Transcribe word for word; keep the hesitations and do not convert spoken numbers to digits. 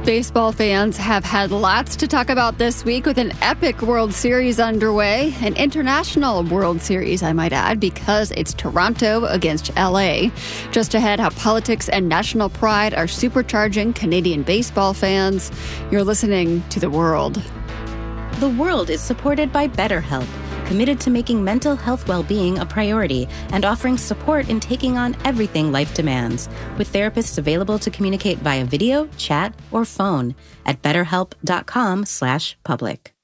Baseball fans have had lots to talk about this week with an epic World Series underway, an international World Series, I might add, because it's Toronto against L A. Just ahead, how politics and national pride are supercharging Canadian baseball fans. You're listening to The World. The World is supported by BetterHelp, committed to making mental health well-being a priority and offering support in taking on everything life demands, with therapists available to communicate via video, chat, or phone at betterhelp.com slash public.